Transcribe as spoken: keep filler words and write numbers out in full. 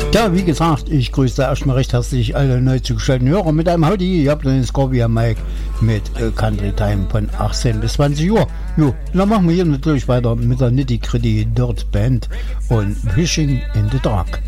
Ja, wie gesagt, ich grüße erstmal recht herzlich alle neu zugeschalteten Hörer mit einem Howdy. Ihr habt den Scorpio Mike mit äh, Country Time von achtzehn bis zwanzig Uhr. Jo, dann machen wir hier natürlich weiter mit der Nitty Gritty Dirt Band und Wishing in the Dark.